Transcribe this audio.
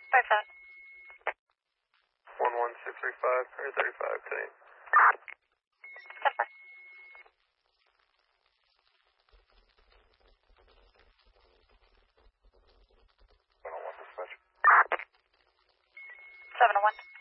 57. 11635 or 35 today. 10-4. 101 dispatch. 701.